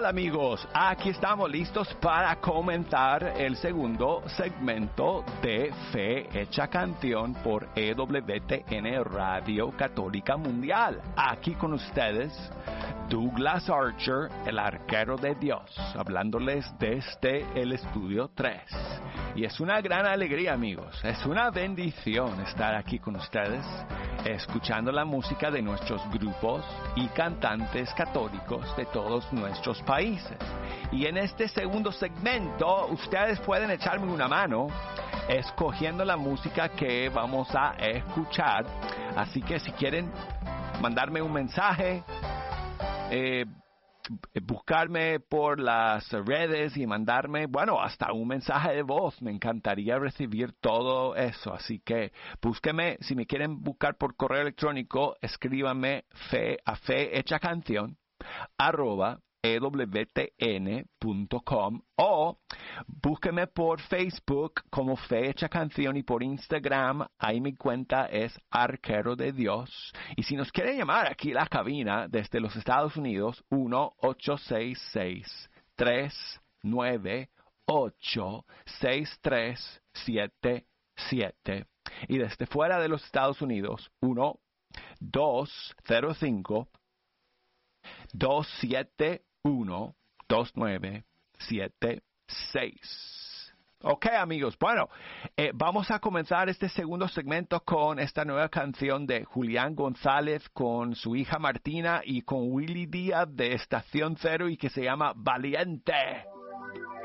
tal, amigos? Aquí estamos listos para comenzar el segundo segmento de Fe Hecha Canción por EWTN Radio Católica Mundial. Aquí con ustedes, Douglas Archer, el arquero de Dios, hablándoles desde el estudio 3. Y es una gran alegría, amigos, es una bendición estar aquí con ustedes, escuchando la música de nuestros grupos y cantantes católicos de todos nuestros países. Y en este segundo segmento, ustedes pueden echarme una mano escogiendo la música que vamos a escuchar. Así que si quieren mandarme un mensaje, buscarme por las redes y mandarme, hasta un mensaje de voz. Me encantaría recibir todo eso. Así que búsqueme, si me quieren buscar por correo electrónico, escríbanme a fehechacanción@ewtn.com o búsqueme por Facebook como Fe Hecha Canción y por Instagram, ahí mi cuenta es Arquero de Dios. Y si nos quieren llamar aquí a la cabina desde los Estados Unidos, 1-866-398-6377. Y desde fuera de los Estados Unidos, 1-205-271-2976. Ok, amigos, vamos a comenzar este segundo segmento con esta nueva canción de Julián González con su hija Martina y con Willy Díaz de Estación Cero y que se llama Valiente.